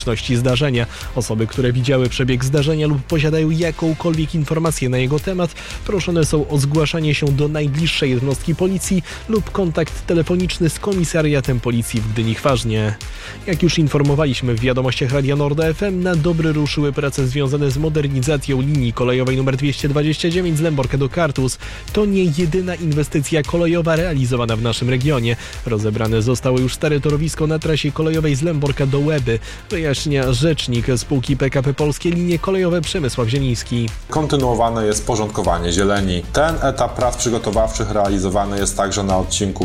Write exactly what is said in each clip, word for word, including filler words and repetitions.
zdarzenia. Osoby, które widziały przebieg zdarzenia lub posiadają jakąkolwiek informację na jego temat, proszone są o zgłaszanie się do najbliższej jednostki policji lub kontakt telefoniczny z komisariatem policji w Gdyni-Chważnie. Jak już informowaliśmy w wiadomościach Radia Norda F M, na dobre ruszyły prace związane z modernizacją linii kolejowej nr dwieście dwadzieścia dziewięć z Lęborka do Kartus. To nie jedyna inwestycja kolejowa realizowana w naszym regionie. Rozebrane zostało już stare torowisko na trasie kolejowej z Lęborka do Łeby. Wyjaśnia rzecznik spółki P K P Polskie Linie Kolejowe Przemysław Zieliński. Kontynuowane jest porządkowanie zieleni. Ten etap prac przygotowawczych realizowany jest także na odcinku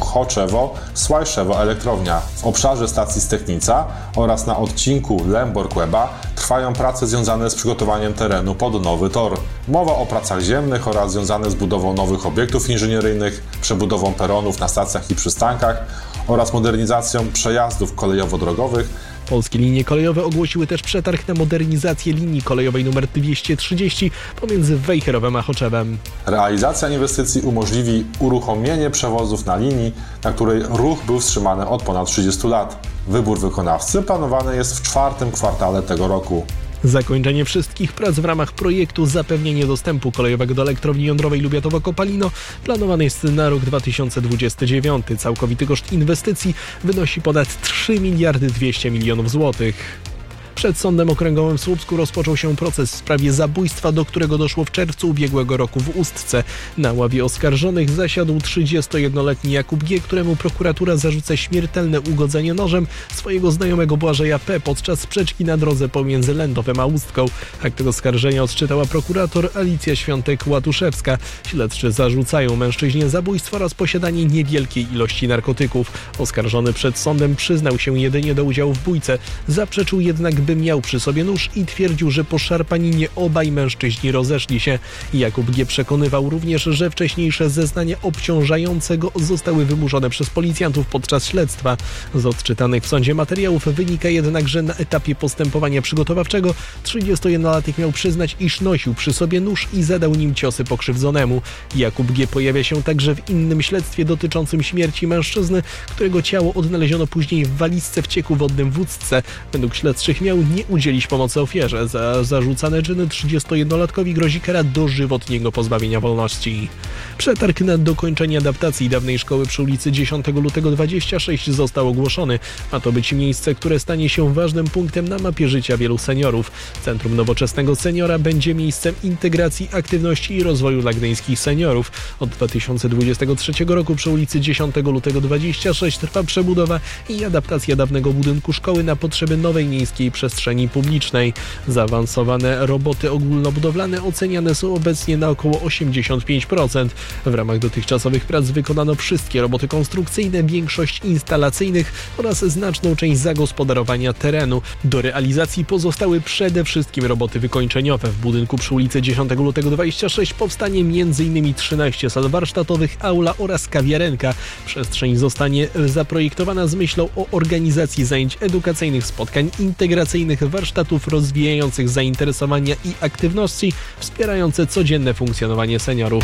Choczewo-Słajszewo-Elektrownia. W obszarze stacji Stechnica oraz na odcinku Lębork-Łeba trwają prace związane z przygotowaniem terenu pod nowy tor. Mowa o pracach ziemnych oraz związane z budową nowych obiektów inżynieryjnych, przebudową peronów na stacjach i przystankach oraz modernizacją przejazdów kolejowo-drogowych. Polskie Linie Kolejowe ogłosiły też przetarg na modernizację linii kolejowej nr dwieście trzydzieści pomiędzy Wejherowem a Choczewem. Realizacja inwestycji umożliwi uruchomienie przewozów na linii, na której ruch był wstrzymany od ponad trzydziestu lat. Wybór wykonawcy planowany jest w czwartym kwartale tego roku. Zakończenie wszystkich prac w ramach projektu Zapewnienie dostępu kolejowego do elektrowni jądrowej Lubiatowo-Kopalino planowane jest na rok dwa tysiące dwudziesty dziewiąty. Całkowity koszt inwestycji wynosi ponad trzy miliardy dwieście milionów złotych. Przed Sądem Okręgowym w Słupsku rozpoczął się proces w sprawie zabójstwa, do którego doszło w czerwcu ubiegłego roku w Ustce. Na ławie oskarżonych zasiadł trzydziestojednoletni Jakub G., któremu prokuratura zarzuca śmiertelne ugodzenie nożem swojego znajomego Błażeja P. podczas sprzeczki na drodze pomiędzy Lędowem a Ustką. Akt oskarżenia odczytała prokurator Alicja Świątek-Łatuszewska. Śledczy zarzucają mężczyźnie zabójstwo oraz posiadanie niewielkiej ilości narkotyków. Oskarżony przed sądem przyznał się jedynie do udziału w bójce. Zaprzeczył jednak, by miał przy sobie nóż i twierdził, że po szarpaninie obaj mężczyźni rozeszli się. Jakub G. przekonywał również, że wcześniejsze zeznania obciążające go zostały wymuszone przez policjantów podczas śledztwa. Z odczytanych w sądzie materiałów wynika jednak, że na etapie postępowania przygotowawczego trzydziestojednolatek miał przyznać, iż nosił przy sobie nóż i zadał nim ciosy pokrzywdzonemu. Jakub G. pojawia się także w innym śledztwie dotyczącym śmierci mężczyzny, którego ciało odnaleziono później w walizce w cieku wodnym w Ustce. Według śledczych miał nie udzielić pomocy ofierze. Za zarzucane czyny trzydziestojednolatkowi grozi kara dożywotniego pozbawienia wolności. Przetarg na dokończenie adaptacji dawnej szkoły przy ulicy dziesiątego lutego dwudziestego szóstego został ogłoszony. Ma to być miejsce, które stanie się ważnym punktem na mapie życia wielu seniorów. Centrum Nowoczesnego Seniora będzie miejscem integracji, aktywności i rozwoju dla gdyńskich seniorów. Od dwa tysiące dwudziestego trzeciego roku przy ulicy dziesiątego lutego dwudziestego szóstego trwa przebudowa i adaptacja dawnego budynku szkoły na potrzeby nowej miejskiej przestrzeni publicznej. Zaawansowane roboty ogólnobudowlane oceniane są obecnie na około osiemdziesiąt pięć procent. W ramach dotychczasowych prac wykonano wszystkie roboty konstrukcyjne, większość instalacyjnych oraz znaczną część zagospodarowania terenu. Do realizacji pozostały przede wszystkim roboty wykończeniowe. W budynku przy ulicy dziesiątego lutego dwudziestego szóstego powstanie między innymi trzynaście sal warsztatowych, aula oraz kawiarenka. Przestrzeń zostanie zaprojektowana z myślą o organizacji zajęć edukacyjnych, spotkań integracyjnych, warsztatów rozwijających zainteresowania i aktywności wspierające codzienne funkcjonowanie seniorów.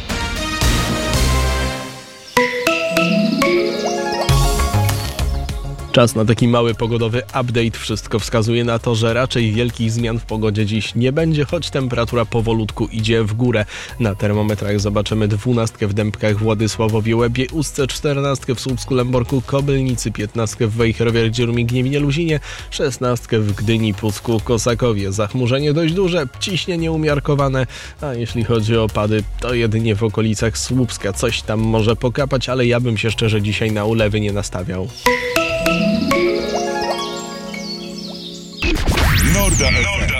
Czas na taki mały pogodowy update. Wszystko wskazuje na to, że raczej wielkich zmian w pogodzie dziś nie będzie, choć temperatura powolutku idzie w górę. Na termometrach zobaczymy dwunastkę w Dębkach, Władysławowie, Łebie, Ustce, czternastkę w Słupsku, Lęborku, Kobylnicy, piętnastkę w Wejherowie, Dziermie, Gniewinie, Luzinie, szesnastkę w Gdyni, Pucku, Kosakowie. Zachmurzenie dość duże, ciśnienie umiarkowane, a jeśli chodzi o opady, to jedynie w okolicach Słupska. Coś tam może pokapać, ale ja bym się szczerze dzisiaj na ulewy nie nastawiał. Norda F M.